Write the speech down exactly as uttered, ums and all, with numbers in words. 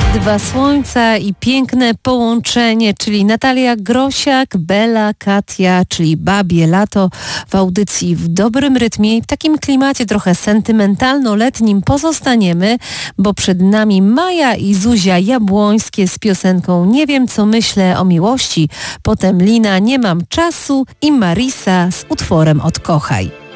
Dwa słońca i piękne połączenie, czyli Natalia Grosiak, Bela, Katia, czyli Babie Lato w audycji w dobrym rytmie i w takim klimacie trochę sentymentalno-letnim pozostaniemy, bo przed nami Maja i Zuzia Jabłońskie z piosenką Nie wiem co myślę o miłości, potem Lina Nie mam czasu i Marisa z utworem Odkochaj.